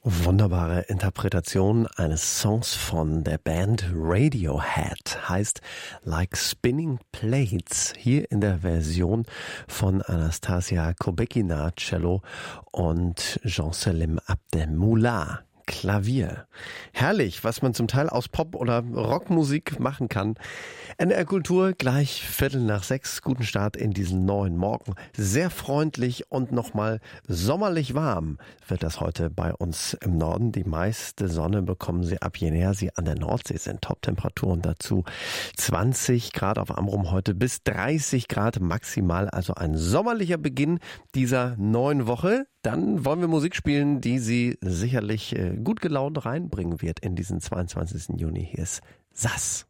Wunderbare Interpretation eines Songs von der Band Radiohead, heißt Like Spinning Plates, hier in der Version von Anastasia Kobekina Cello und Jean-Selim Abdelmoula Klavier. Herrlich, was man zum Teil aus Pop- oder Rockmusik machen kann. NDR Kultur gleich 5:45. Guten Start in diesen neuen Morgen. Sehr freundlich und nochmal sommerlich warm wird das heute bei uns im Norden. Die meiste Sonne bekommen Sie ab, je näher Sie an der Nordsee sind. Top-Temperaturen dazu 20 Grad auf Amrum heute bis 30 Grad maximal. Also ein sommerlicher Beginn dieser neuen Woche. Dann wollen wir Musik spielen, die Sie sicherlich gut gelaunt reinbringen wird in diesen 22. Juni. Hier ist Sass.